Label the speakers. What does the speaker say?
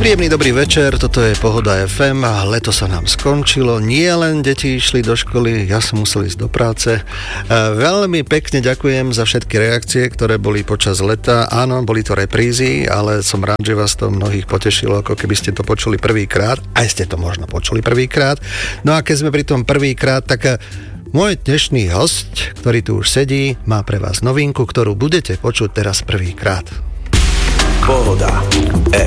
Speaker 1: Príjemný dobrý večer, toto je Pohoda FM a leto sa nám skončilo. Nie len deti išli do školy, ja som musel ísť do práce. Veľmi pekne ďakujem za všetky reakcie, ktoré boli počas leta. Áno, boli to reprízy, ale som rád, že vás to mnohých potešilo, ako keby ste to počuli prvýkrát. Aj ste to možno počuli prvýkrát. No a keď sme pri tom prvýkrát, tak môj dnešný hosť, ktorý tu už sedí, má pre vás novinku, ktorú budete počuť teraz prvýkrát.
Speaker 2: Pohoda